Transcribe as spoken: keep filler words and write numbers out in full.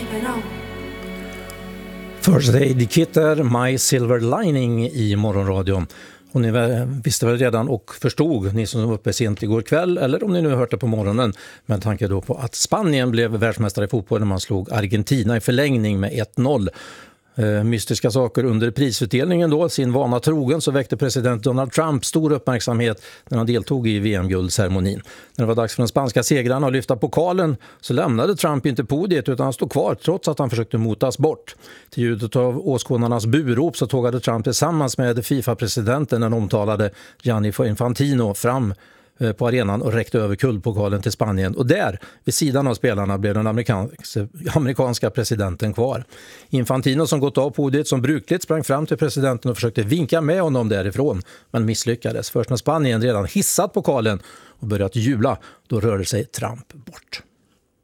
keeping on. First Aid Kit är My Silver Lining i morgonradion. Och ni visste väl redan och förstod, ni som var uppe sent igår kväll, eller om ni nu har hört det på morgonen, med tanke då på att Spanien blev världsmästare i fotboll när man slog Argentina i förlängning med ett noll. Eh, mystiska saker under prisutdelningen då, sin vana trogen så väckte president Donald Trump stor uppmärksamhet när han deltog i V M-guldceremonin. När det var dags för de spanska segrarna att lyfta pokalen så lämnade Trump inte podiet utan han stod kvar trots att han försökte motas bort. Till ljudet av åskådarnas burop så tågade Trump tillsammans med FIFA-presidenten, den omtalade Gianni Infantino, fram på arenan och räckte över kuldpokalen till Spanien. Och där, vid sidan av spelarna, blev den amerikanska, amerikanska presidenten kvar. Infantino, som gått av podiet som brukligt, sprang fram till presidenten och försökte vinka med honom därifrån, men misslyckades. Först när Spanien redan hissat pokalen och börjat jubla, då rörde sig Trump bort.